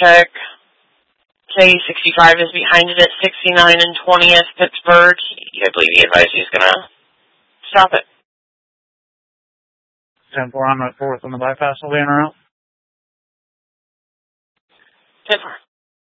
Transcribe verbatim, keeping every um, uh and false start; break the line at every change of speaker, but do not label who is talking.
check. K sixty-five is behind it at sixty-nine and twentieth, Pittsburgh. I believe he advised he's going to stop it.
ten four, I'm at fourth on the bypass. Will be in or out?
ten four.